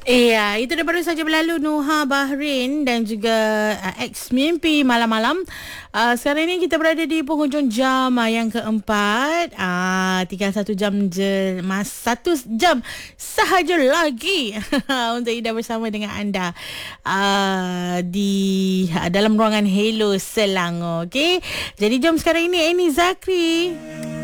Iya, itu dah baru saja berlalu Nuha Bahrain dan juga ex mimpi malam-malam. Sekarang ini kita berada di penghujung jam yang keempat. Tinggal 1 jam je, 1 jam sahaja lagi untuk Ida bersama dengan anda di dalam ruangan Hello Selangor. Okey, jadi jom sekarang ini Eni Zakri.